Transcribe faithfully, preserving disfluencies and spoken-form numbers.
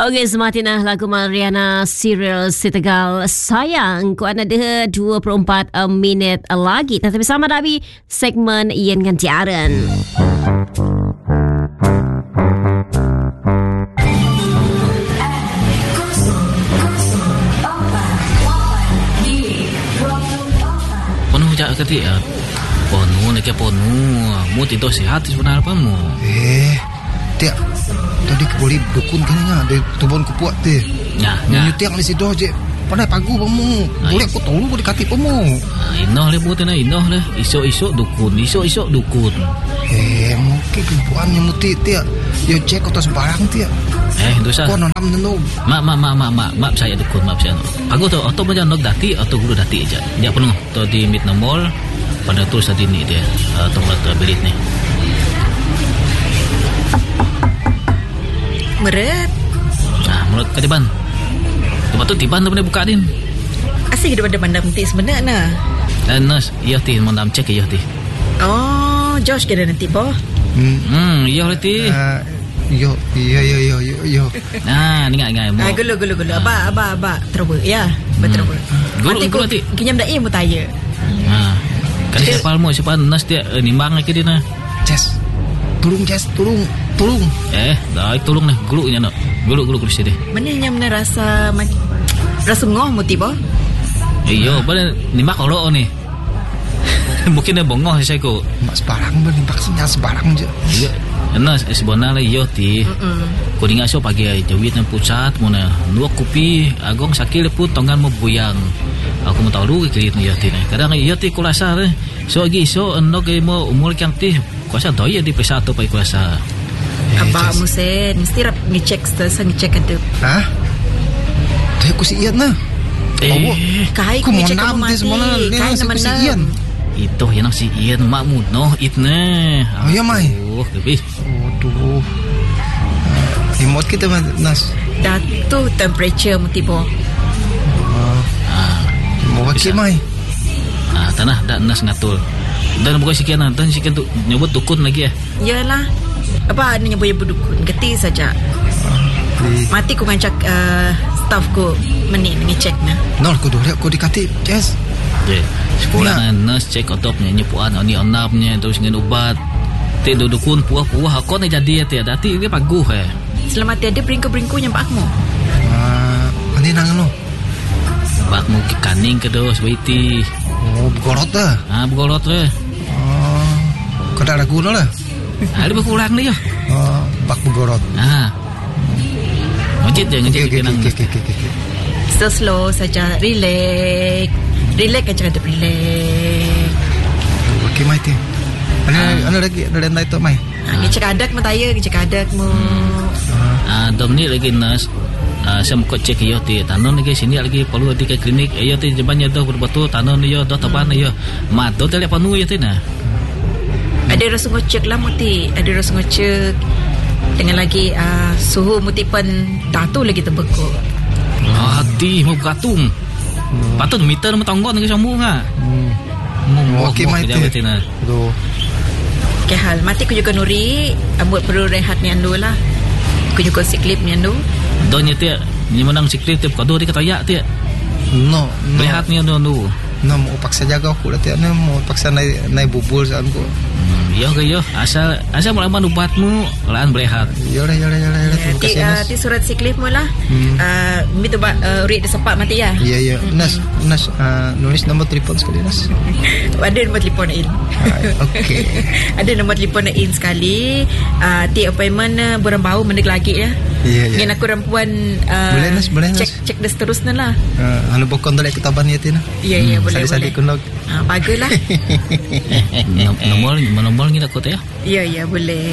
Okey, sematinah lagu Mariana Serial Sitegal Sayang. Ku ada dua puluh empat minit lagi. Tapi bersama Dabi segmen Yen Gantiaran. Penuh jak ketik ya. Penuh nak penuh. Mu tidur sihat sebenarnya apa mu? Eh, tiap tadi boleh dukun kena dia tubon kupuat dia. Ya, ya. Nyutiak di situ je. Pandai pagu pemu. Boleh aku tolong boleh kati pemu. Inoh le buat na inoh le. Isok-isok dukun, isok-isok dukun. Eh, mungkin kupuannya muti tiap. Yo cek atas barang tiap. Eh, dosa. Kau nanam nenu. Mak, mak, mak, mak, mak, mak saya dukun, mak saya. Aku tu, atau macam nok dati, atau guru dati aja. Dia penuh. Tu di mid nomor. Pada tulis tadi ni dia. Atau mulut belit ni. Meret. Ah, mulut katiban. Lepas tu tiban tu boleh buka din. Asyik daripada mandam nanti sebenarnya. Dan nurse, iya ti mandam cek iya ti. Oh, Josh kena nanti po. Hmm. Hmm, iya ti. Uh, yo, yo, yo, yo, yo, yo. Nah, ni ngai ngai mo. Ah, gulu gulu gulu. Aba aba aba terus ya. Betul betul. Gulu Nanti gulu ku ti. kinyam dai mu tanya. Ha. Kasi siapa mo siapa nurse dia eh, nimbang lagi dia na. Jess, tolong Jess, tolong, tolong. Eh, dah tolong nih gulu nya no. Gulu gulu gulu sini. Mana yang mana rasa rasa ngoh mu ti po? Iyo, boleh nimbak kalau ni. Mungkin dia bongong saya ko. Mak sebarang boleh vaksinnya sebarang je. Iya. Nurse sebenarnya iyo ti. Ko dinga so pagi jawit na pusat mo na. Dua kopi agong sakit pun tongan mo buyang. Aku mau tahu ke kiri iya ti na. Kadang iya ti ko rasa eh. So agi so ando ke mo umur kang ti. Ko rasa doy di pesa to pai ko rasa. Aba mu sen mesti rap ngecek sa ngecek ada. Hah? Dia aku si Ian na. Eh, kai ku ku mau ngecek nam kamu dia semua na. mati. Kai Dia nama si nam. Ian. itu yang si Ian makmu no itne. Oh ya mai. Oh, lebih. Aduh. Remote kita nas. Datu temperature mu ti po. Ah, Mau pakai mai. ah tanah dak nas ngatul. Dan bukan sekian dan sekian tu nyebut dukun lagi ya. Yalah. Apa ni nyebut nyebut dukun. Geti saja. Mati ku ngancak uh, staff ku meni ngecek na. Nol ku dulu aku dikati. Yes. Je. Sekolah ya. Nurse cek otopnya nyepuan oni onapnya terus ngin ubat. Te dukun puah-puah kau ni jadi ya dati dia paguh eh. Selamat tiada beringku-beringku yang pakmu. Ah, ani nang no. Bakmu ke kaning ke dos baiti. Oh, bergorot dah. Ah bergolot le. Oh, kada ragu no lah. Ada berkurang ni ya. Oh, bak bergorot. Ah. Ngejit je ngejit Okey, kenang. okey, okey, okey, okey. So slow saja, relax. Relax aja kata relax. Okey mai ti. Ana ana lagi ada lain tu mai. Ah, ngecek adak mu taya, ngecek adak mu. Ah dom ni lagi nurse. Ah saya mau cek yo ti tanon lagi sini lagi perlu di ke klinik. Yo ti jebannya dah betul tanon yo dah taban yo. Mat tu tele panu yo ti na. Ada rasa ngecek lah muti, ada rasa ngecek. Dengan lagi uh, suhu mutipan datu lagi terbekuk. Ah hati mau gatung. Patut meter mau tonggon ke sambung ah. Hmm. Okey mai ti. Aduh. Okay, hal mati ku juga nuri, ambut perlu rehat ni andu lah. Ku juga siklip ni andu. Donya ti ni menang siklit ti kado di katayak ti. No, no. Rehat ni andu andu. No, mau paksa jaga aku lah tiap ni mau paksa naik naik bubul saan ku. Yo ke yo asal asal melawan ubatmu laan berehat. Ya lah, ya lah, ya lah. Terima Ti, kasih uh, Nas. ti surat siklip mu lah. Hmm. Uh, mi tu ba uh, urit dia sepak mati ya. Ya, ya. Nas, Nas, uh, nulis nombor telefon sekali Nas. Ada nombor telefon in. Ah, okey. Ada nombor telefon in sekali. Uh, ti appointment uh, borang bau mendek lagi ya. Ya, ya. Dengan aku rampuan uh, Boleh, Nas, boleh, Nas. cek cek dah seterusnya lah. Uh, anu bokon tolak ketaban ya Tina. Ya, ya, boleh, Sadi-sadi boleh. kunog. Ah, baguslah. Nomor nomor ni nak kau tu ya. Ya, ya, boleh.